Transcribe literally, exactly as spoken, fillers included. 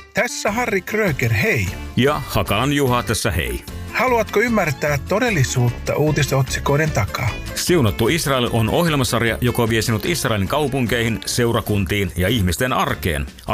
Tässä Harri Kröger, hei. Ja Hakalan Juha tässä hei. Haluatko ymmärtää todellisuutta uutisotsikoiden takaa? Siunattu Israel on ohjelmasarja, joka vie sinut Israelin kaupunkeihin, seurakuntiin ja ihmisten arkeen.